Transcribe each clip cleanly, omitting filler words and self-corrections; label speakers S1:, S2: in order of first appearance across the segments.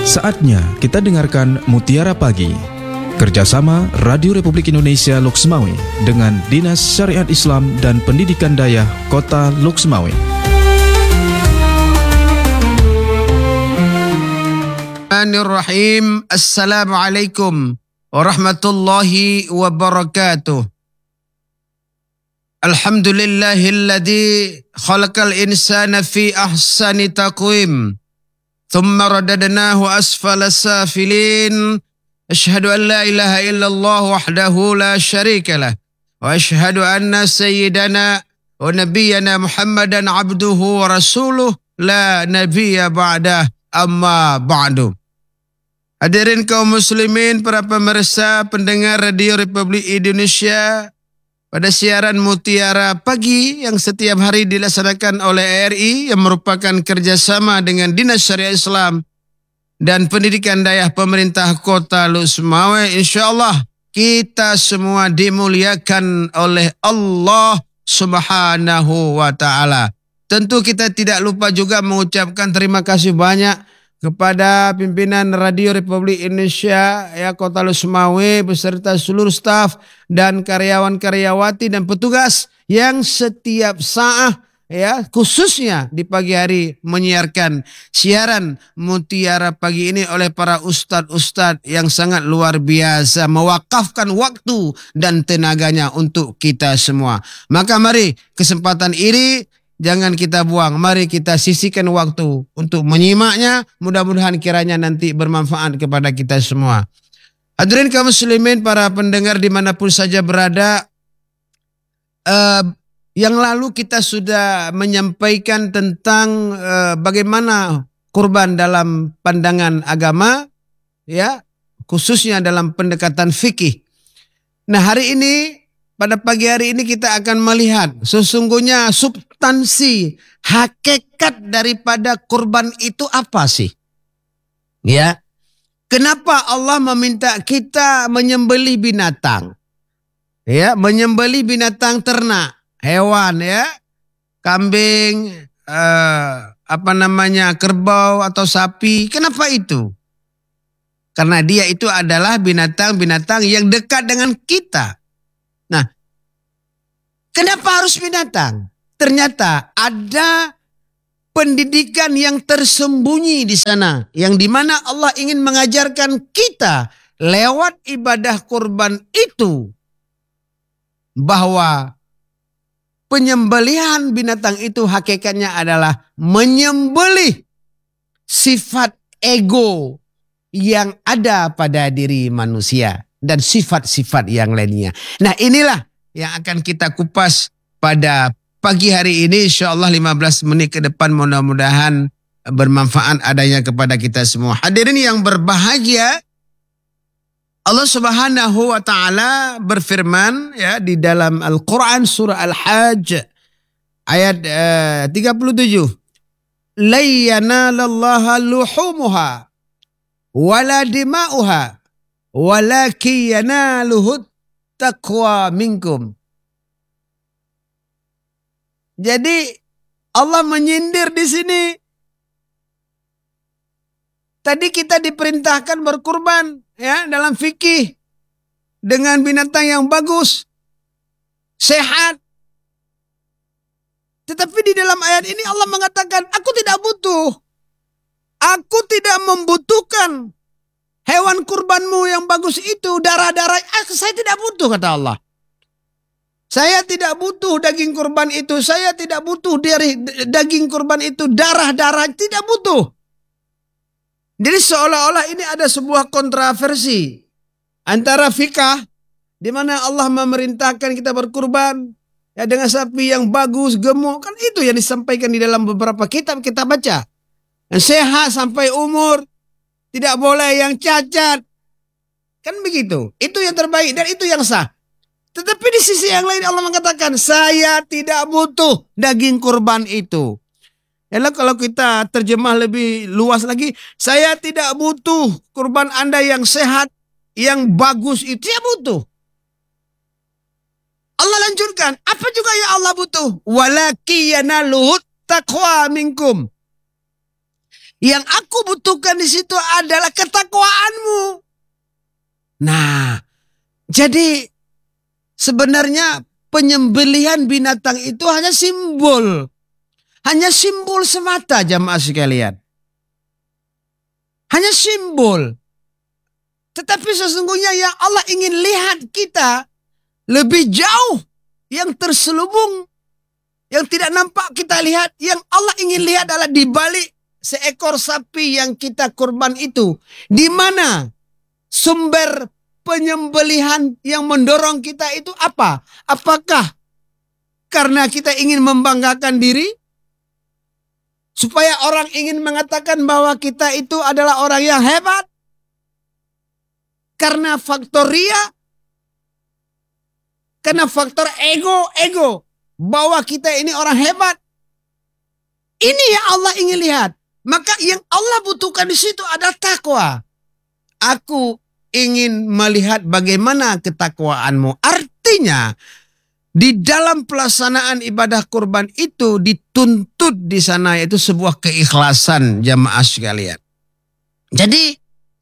S1: Saatnya kita dengarkan Mutiara Pagi, kerjasama Radio Republik Indonesia Loksmawe dengan Dinas Syariat Islam dan Pendidikan Dayah Kota Loksmawe.
S2: Bismillahirrahmanirrahim. Assalamualaikum warahmatullahi wabarakatuh. Alhamdulillahilladzi khalaqal insana fi ahsani taqwim. Thumma radadnahu asfala safilin. Ashhadu an la ilaha illallah wahdahu la syarika lah. Wa ashhadu anna sayyidana wa nabiyyana Muhammadan abduhu wa rasuluh la nabiyya ba'dah, amma ba'du. Hadirin kaum muslimin, para pemirsa pendengar Radio Republik Indonesia, pada siaran Mutiara Pagi yang setiap hari dilaksanakan oleh RI yang merupakan kerjasama dengan Dinas Syariat Islam dan Pendidikan Dayah Pemerintah Kota Loksmawe, insyaallah kita semua dimuliakan oleh Allah Subhanahu wa Ta'ala. Tentu kita tidak lupa juga mengucapkan terima kasih banyak kepada pimpinan Radio Republik Indonesia Kota Loksmawe beserta seluruh staf dan karyawan-karyawati dan petugas yang setiap saat khususnya di pagi hari menyiarkan siaran Mutiara Pagi ini oleh para ustadz-ustadz yang sangat luar biasa mewakafkan waktu dan tenaganya untuk kita semua. Maka mari kesempatan ini jangan kita buang, mari kita sisihkan waktu untuk menyimaknya. Mudah-mudahan kiranya nanti bermanfaat kepada kita semua. Hadirin kaum muslimin, para pendengar dimanapun saja berada, yang lalu kita sudah menyampaikan tentang bagaimana kurban dalam pandangan agama, khususnya dalam pendekatan fikih. Nah, hari ini, pada pagi hari ini kita akan melihat sesungguhnya substansi, hakikat daripada kurban itu apa sih? Kenapa Allah meminta kita menyembelih binatang? Menyembelih binatang ternak, hewan kambing, kerbau atau sapi. Kenapa itu? Karena dia itu adalah binatang-binatang yang dekat dengan kita. Nah, kenapa harus binatang? Ternyata ada pendidikan yang tersembunyi di sana, yang dimana Allah ingin mengajarkan kita lewat ibadah kurban itu, bahwa penyembelihan binatang itu hakikatnya adalah menyembelih sifat ego yang ada pada diri manusia dan sifat-sifat yang lainnya. Nah, inilah yang akan kita kupas pada pagi hari ini. InsyaAllah 15 menit ke depan mudah-mudahan bermanfaat adanya kepada kita semua. Hadirin yang berbahagia, Allah Subhanahu wa Ta'ala berfirman di dalam Al-Quran surah Al-Hajj ayat 37. La yanalallaha luhumuha wala dima'uha walaki yanaluhut taqwa minkum. Jadi Allah menyindir di sini. Tadi kita diperintahkan berkurban dalam fikih dengan binatang yang bagus, sehat. Tetapi di dalam ayat ini Allah mengatakan, aku tidak butuh. Aku tidak membutuhkan hewan kurbanmu yang bagus itu, darah-darah. Saya tidak butuh, kata Allah. Saya tidak butuh daging kurban itu. Saya tidak butuh dari daging kurban itu, darah-darah. Tidak butuh. Jadi seolah-olah ini ada sebuah kontroversi antara fikih, di mana Allah memerintahkan kita berkurban dengan sapi yang bagus, gemuk. Kan itu yang disampaikan di dalam beberapa kitab kita baca. Yang sehat sampai umur. Tidak boleh yang cacat. Kan begitu. Itu yang terbaik dan itu yang sah. Tetapi di sisi yang lain Allah mengatakan, saya tidak butuh daging kurban itu. Lalu kalau kita terjemah lebih luas lagi, saya tidak butuh kurban Anda yang sehat, yang bagus itu. Tidak butuh. Allah lanjutkan, apa juga yang Allah butuh? Walaki yanaluhut taqwa minkum. Yang aku butuhkan di situ adalah ketakwaanmu. Nah, jadi sebenarnya penyembelihan binatang itu hanya simbol. Hanya simbol semata jamaah sekalian. Hanya simbol. Tetapi sesungguhnya yang Allah ingin lihat kita lebih jauh. Yang terselubung. Yang tidak nampak kita lihat. Yang Allah ingin lihat adalah di balik seekor sapi yang kita kurban itu. Di mana sumber penyembelihan yang mendorong kita itu apa? Apakah karena kita ingin membanggakan diri? Supaya orang ingin mengatakan bahwa kita itu adalah orang yang hebat. Karena faktor ria. Karena faktor ego. Bahwa kita ini orang hebat. Ini yang Allah ingin lihat. Maka yang Allah butuhkan di situ adalah takwa. Aku ingin melihat bagaimana ketakwaanmu. Artinya, di dalam pelaksanaan ibadah kurban itu dituntut di sana yaitu sebuah keikhlasan jamaah sekalian. Jadi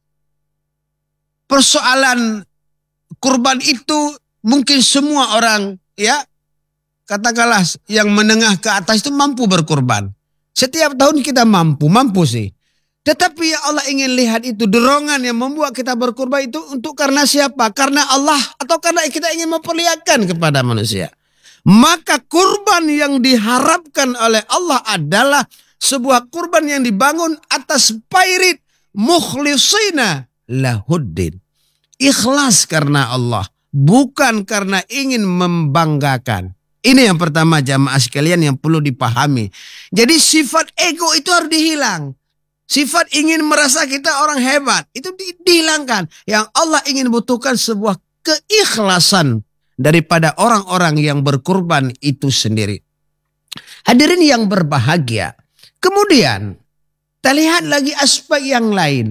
S2: persoalan kurban itu mungkin semua orang ya katakanlah yang menengah ke atas itu mampu berkurban. Setiap tahun kita mampu sih. Tetapi yang Allah ingin lihat itu dorongan yang membuat kita berkurban itu untuk karena siapa? Karena Allah atau karena kita ingin memperlihatkan kepada manusia. Maka kurban yang diharapkan oleh Allah adalah sebuah kurban yang dibangun atas pairit mukhlisina lahuddin. Ikhlas karena Allah, bukan karena ingin membanggakan. Ini yang pertama jamaah sekalian yang perlu dipahami. Jadi sifat ego itu harus dihilang. Sifat ingin merasa kita orang hebat itu dihilangkan. Yang Allah ingin butuhkan sebuah keikhlasan daripada orang-orang yang berkurban itu sendiri. Hadirin yang berbahagia. Kemudian kita lihat lagi aspek yang lain.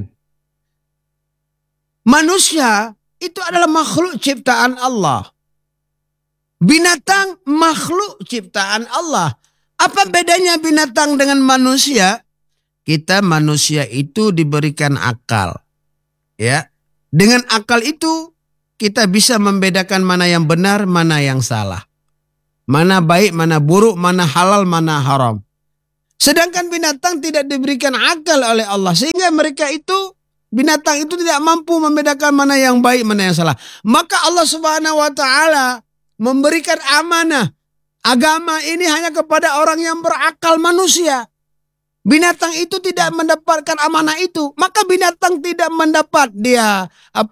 S2: Manusia itu adalah makhluk ciptaan Allah. Binatang makhluk ciptaan Allah. Apa bedanya binatang dengan manusia? Kita manusia itu diberikan akal. Ya. Dengan akal itu kita bisa membedakan mana yang benar, mana yang salah. Mana baik, mana buruk, mana halal, mana haram. Sedangkan binatang tidak diberikan akal oleh Allah. Sehingga mereka itu, binatang itu tidak mampu membedakan mana yang baik, mana yang salah. Maka Allah Subhanahu wa Ta'ala memberikan amanah. Agama ini hanya kepada orang yang berakal manusia. Binatang itu tidak mendapatkan amanah itu, maka binatang tidak mendapat dia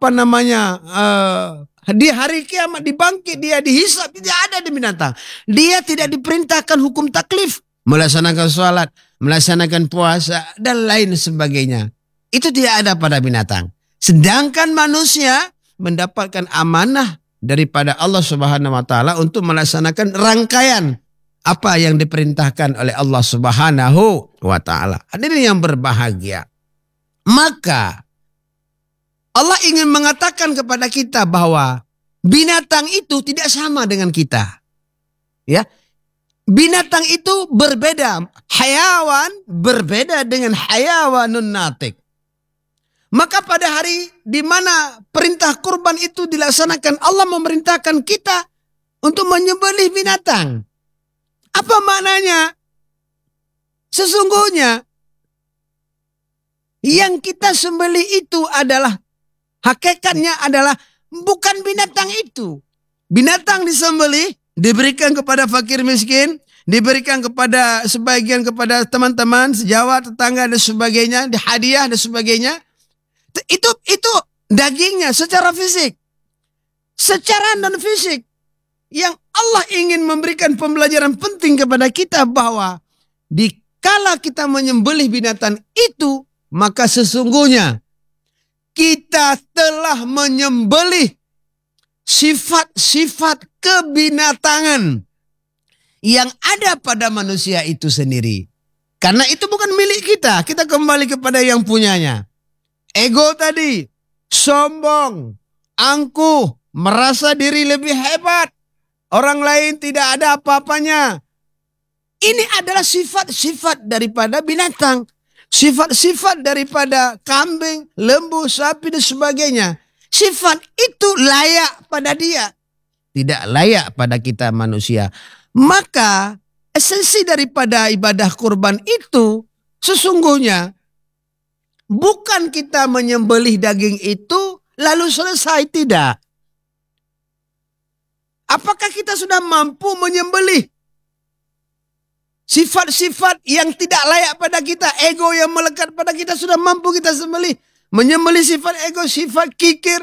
S2: di hari kiamat dibangkit, dia dihisab, tidak ada di binatang. Dia tidak diperintahkan hukum taklif, melaksanakan sholat, melaksanakan puasa dan lain sebagainya. Itu tidak ada pada binatang. Sedangkan manusia mendapatkan amanah daripada Allah Subhanahu wa Ta'ala untuk melaksanakan rangkaian apa yang diperintahkan oleh Allah Subhanahu wa Ta'ala. Hadirin yang berbahagia. Maka Allah ingin mengatakan kepada kita bahwa binatang itu tidak sama dengan kita. Ya. Binatang itu berbeda. Hayawan berbeda dengan hayawanun natik. Maka pada hari di mana perintah kurban itu dilaksanakan, Allah memerintahkan kita untuk menyembelih binatang. Apa maknanya? Sesungguhnya yang kita sembelih itu adalah hakikatnya adalah bukan binatang itu. Binatang disembelih diberikan kepada fakir miskin, diberikan kepada sebagian kepada teman-teman sejawat, tetangga dan sebagainya, hadiah dan sebagainya. Itu dagingnya secara fisik. Secara non fisik. Yang Allah ingin memberikan pembelajaran penting kepada kita bahwa dikala kita menyembelih binatang itu, maka sesungguhnya kita telah menyembelih sifat-sifat kebinatangan yang ada pada manusia itu sendiri. Karena itu bukan milik kita, kita kembali kepada yang punyanya. Ego tadi, sombong, angkuh, merasa diri lebih hebat. Orang lain tidak ada apa-apanya. Ini adalah sifat-sifat daripada binatang. Sifat-sifat daripada kambing, lembu, sapi dan sebagainya. Sifat itu layak pada dia. Tidak layak pada kita manusia. Maka esensi daripada ibadah kurban itu sesungguhnya bukan kita menyembelih daging itu lalu selesai, tidak. Apakah kita sudah mampu menyembelih sifat-sifat yang tidak layak pada kita, ego yang melekat pada kita, sudah mampu kita sembelih? Menyembelih sifat ego, sifat kikir,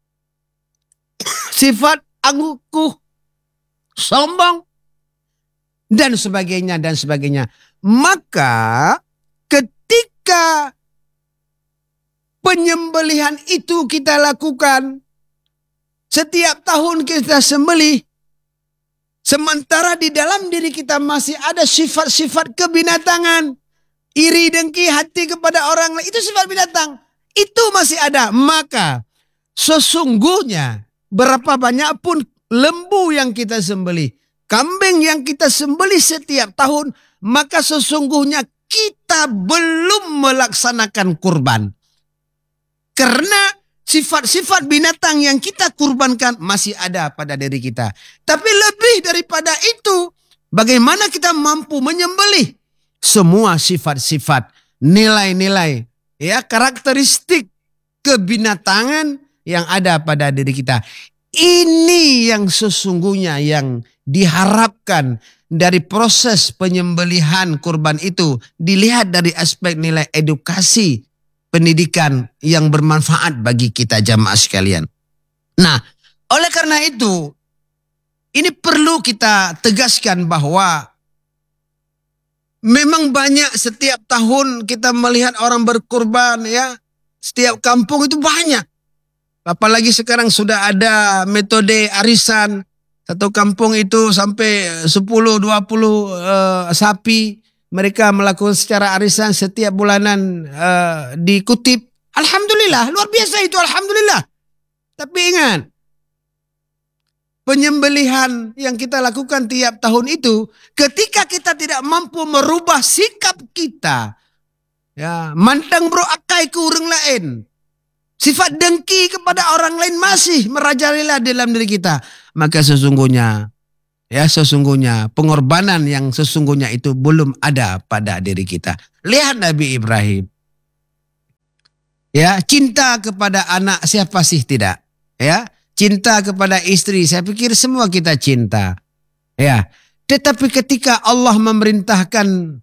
S2: sifat angkuh, sombong, dan sebagainya, dan sebagainya. Maka ketika penyembelihan itu kita lakukan, setiap tahun kita sembelih, sementara di dalam diri kita masih ada sifat-sifat kebinatangan, iri, dengki, hati kepada orang lain, itu sifat binatang, itu masih ada. Maka sesungguhnya berapa banyak pun lembu yang kita sembelih, kambing yang kita sembelih setiap tahun, maka sesungguhnya kita belum melaksanakan kurban. Karena sifat-sifat binatang yang kita kurbankan masih ada pada diri kita. Tapi lebih daripada itu, bagaimana kita mampu menyembelih semua sifat-sifat, nilai-nilai, ya, karakteristik kebinatangan yang ada pada diri kita. Ini yang sesungguhnya yang diharapkan dari proses penyembelihan kurban itu, dilihat dari aspek nilai edukasi pendidikan yang bermanfaat bagi kita jamaah sekalian. Nah, oleh karena itu, ini perlu kita tegaskan bahwa memang banyak setiap tahun kita melihat orang berkurban, ya. Setiap kampung itu banyak. Apalagi sekarang sudah ada metode arisan. Satu kampung itu sampai 10-20 sapi. Mereka melakukan secara arisan setiap bulanan dikutip. Alhamdulillah, luar biasa itu, alhamdulillah. Tapi ingat, penyembelihan yang kita lakukan tiap tahun itu, ketika kita tidak mampu merubah sikap kita, ya, mantang bro akai ke orang lain, sifat dengki kepada orang lain masih merajalela dalam diri kita, maka sesungguhnya, ya, sesungguhnya pengorbanan yang sesungguhnya itu belum ada pada diri kita. Lihat Nabi Ibrahim. Ya, cinta kepada anak siapa sih tidak? Ya, cinta kepada istri, saya pikir semua kita cinta. Ya, tetapi ketika Allah memerintahkan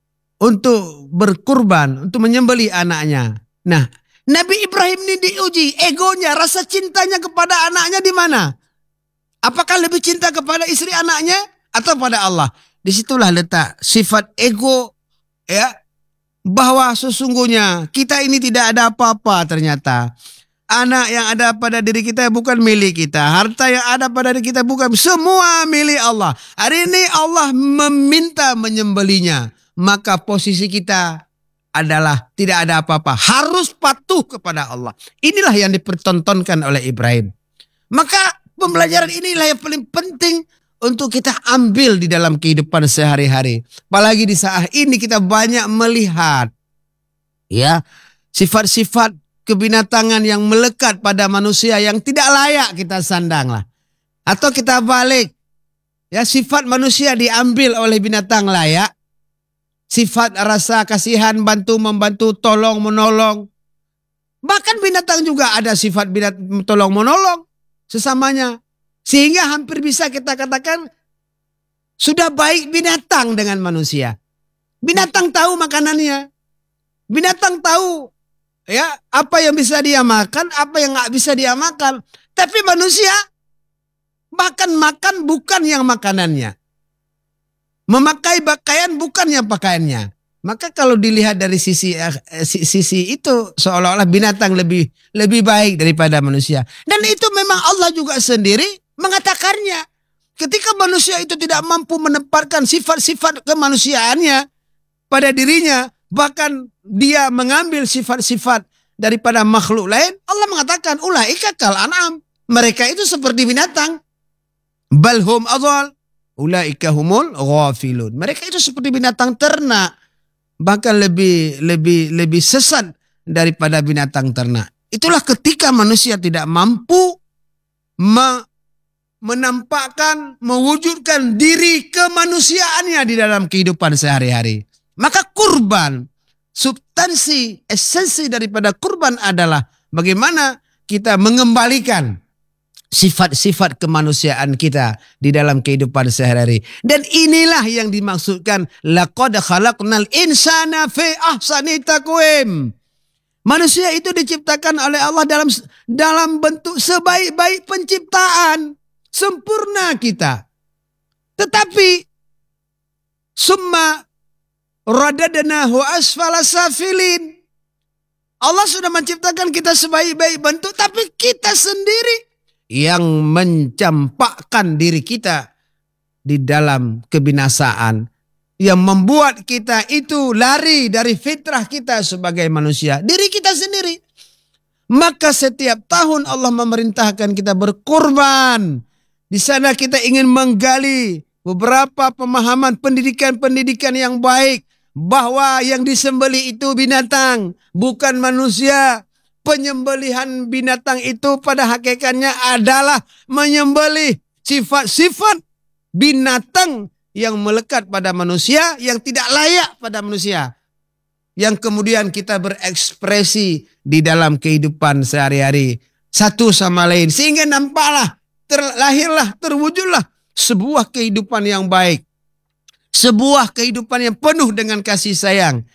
S2: untuk berkurban, untuk menyembelih anaknya. Nah, Nabi Ibrahim ini diuji egonya, rasa cintanya kepada anaknya di mana? Apakah lebih cinta kepada istri anaknya atau pada Allah? Disitulah letak sifat ego, ya, bahwa sesungguhnya kita ini tidak ada apa-apa ternyata. Anak yang ada pada diri kita bukan milik kita. Harta yang ada pada diri kita bukan, semua milik Allah. Hari ini Allah meminta menyembelihnya. Maka posisi kita adalah tidak ada apa-apa. Harus patuh kepada Allah. Inilah yang dipertontonkan oleh Ibrahim. Maka pembelajaran inilah yang paling penting untuk kita ambil di dalam kehidupan sehari-hari. Apalagi di saat ini kita banyak melihat, ya, sifat-sifat kebinatangan yang melekat pada manusia yang tidak layak kita sandang lah. Atau kita balik, ya, sifat manusia diambil oleh binatang layak. Sifat rasa kasihan, bantu-membantu, tolong-menolong. Bahkan binatang juga ada sifat tolong-menolong sesamanya. Sehingga hampir bisa kita katakan sudah baik binatang dengan manusia. Binatang tahu makanannya. Binatang tahu, ya, apa yang bisa dia makan, apa yang nggak bisa dia makan. Tapi manusia bahkan makan bukan yang makanannya. Memakai pakaian bukannya pakaiannya. Maka kalau dilihat dari sisi itu seolah-olah binatang lebih baik daripada manusia. Dan itu memang Allah juga sendiri mengatakannya. Ketika manusia itu tidak mampu menempatkan sifat-sifat kemanusiaannya pada dirinya, bahkan dia mengambil sifat-sifat daripada makhluk lain, Allah mengatakan ulaika kal an'am. Mereka itu seperti binatang. Balhum adhal. Ulaika humul ghafilun. Mereka itu seperti binatang ternak. bahkan lebih sesat daripada binatang ternak. Itulah ketika manusia tidak mampu menampakkan, mewujudkan diri kemanusiaannya di dalam kehidupan sehari-hari. Maka kurban, substansi, esensi daripada kurban adalah bagaimana kita mengembalikan sifat-sifat kemanusiaan kita di dalam kehidupan sehari-hari. Dan inilah yang dimaksudkan laqad khalaqnal insana fi ahsani taqwim. Manusia itu diciptakan oleh Allah dalam bentuk sebaik-baik penciptaan, sempurna kita. Tetapi summa radadnahu asfala safilin. Allah sudah menciptakan kita sebaik-baik bentuk, tapi kita sendiri yang mencampakkan diri kita di dalam kebinasaan, yang membuat kita itu lari dari fitrah kita sebagai manusia, diri kita sendiri. Maka setiap tahun Allah memerintahkan kita berkurban. Di sana kita ingin menggali beberapa pemahaman pendidikan-pendidikan yang baik, bahwa yang disembelih itu binatang, bukan manusia. Penyembelihan binatang itu pada hakikatnya adalah menyembelih sifat-sifat binatang yang melekat pada manusia, yang tidak layak pada manusia, yang kemudian kita berekspresi di dalam kehidupan sehari-hari satu sama lain, sehingga nampaklah terlahirlah, terwujudlah sebuah kehidupan yang baik, sebuah kehidupan yang penuh dengan kasih sayang,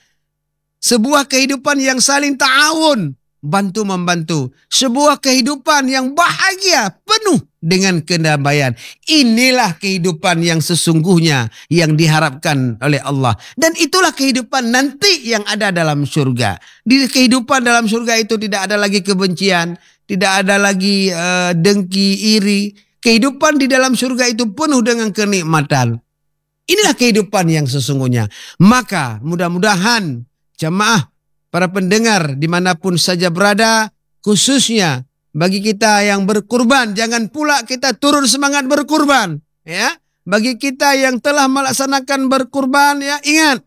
S2: sebuah kehidupan yang saling ta'awun, bantu-membantu, sebuah kehidupan yang bahagia, penuh dengan kedamaian. Inilah kehidupan yang sesungguhnya yang diharapkan oleh Allah. Dan itulah kehidupan nanti yang ada dalam surga. Di kehidupan dalam surga itu tidak ada lagi kebencian, tidak ada lagi dengki, iri. Kehidupan di dalam surga itu penuh dengan kenikmatan. Inilah kehidupan yang sesungguhnya. Maka mudah-mudahan jamaah, para pendengar dimanapun saja berada, khususnya bagi kita yang berkurban, jangan pula kita turun semangat berkurban. Ya, bagi kita yang telah melaksanakan berkurban, ya ingat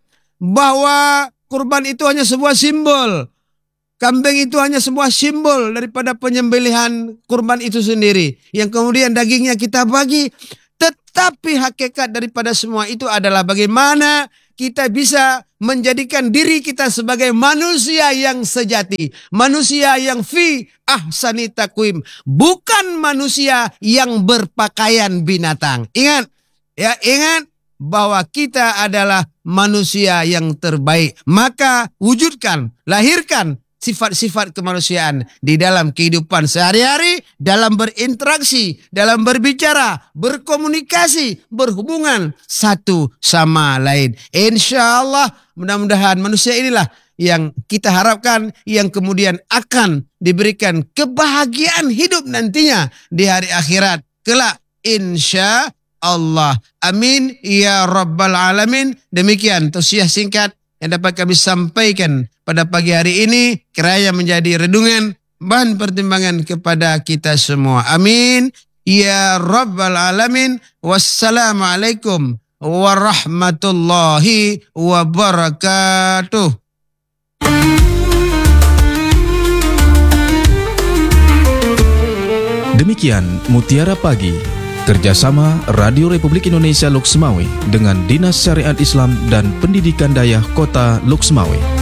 S2: bahwa kurban itu hanya sebuah simbol. Kambing itu hanya sebuah simbol daripada penyembelihan kurban itu sendiri, yang kemudian dagingnya kita bagi. Tetapi hakikat daripada semua itu adalah bagaimana kita bisa menjadikan diri kita sebagai manusia yang sejati, manusia yang fi ahsani taqwim, bukan manusia yang berpakaian binatang. Ingat, ya ingat bahwa kita adalah manusia yang terbaik. Maka wujudkan, lahirkan sifat-sifat kemanusiaan di dalam kehidupan sehari-hari, dalam berinteraksi, dalam berbicara, berkomunikasi, berhubungan satu sama lain. Insya Allah mudah-mudahan manusia inilah yang kita harapkan, yang kemudian akan diberikan kebahagiaan hidup nantinya di hari akhirat kelak. Insya Allah. Amin ya rabbal alamin. Demikian tausiah singkat yang dapat kami sampaikan pada pagi hari ini, kiranya menjadi renungan, bahan pertimbangan kepada kita semua. Amin ya rabbal alamin. Wassalamualaikum warahmatullahi wabarakatuh.
S1: Demikian Mutiara Pagi, kerjasama Radio Republik Indonesia Loksmawe dengan Dinas Syariat Islam dan Pendidikan Dayah Kota Loksmawe.